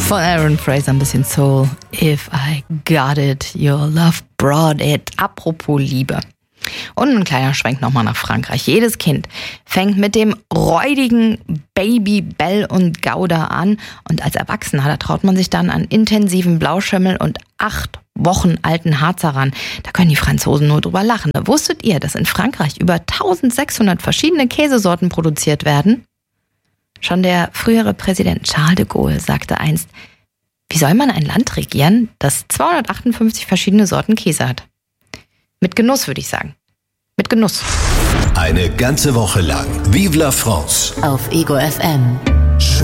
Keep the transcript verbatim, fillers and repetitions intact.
Von Aaron Fraser ein bisschen Soul. If I got it, your love brought it. Apropos Liebe. Und ein kleiner Schwenk nochmal nach Frankreich. Jedes Kind fängt mit dem räudigen Baby Bell und Gouda an. Und als Erwachsener, da traut man sich dann an intensiven Blauschimmel und acht Wochen alten Harzer ran. Da können die Franzosen nur drüber lachen. Wusstet ihr, dass in Frankreich über eintausendsechshundert verschiedene Käsesorten produziert werden? Schon der frühere Präsident Charles de Gaulle sagte einst, wie soll man ein Land regieren, das zweihundertachtundfünfzig verschiedene Sorten Käse hat? Mit Genuss, würde ich sagen. Mit Genuss. Eine ganze Woche lang Vive la France auf Ego F M.